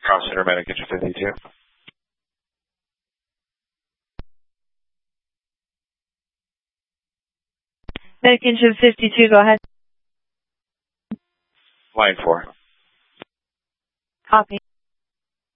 Cross Center, Medic Engine 52. Medic Engine 52, go ahead. Line 4. Copy.